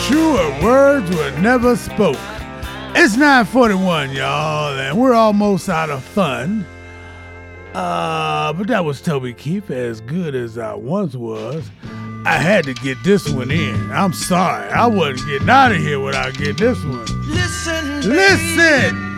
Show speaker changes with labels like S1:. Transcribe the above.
S1: truer words were never spoke. It's 9:41, y'all, and we're almost out of fun. But that was Toby Keith, as good as I once was. I had to get this one in. I'm sorry, I wasn't getting out of here without getting this one. Listen.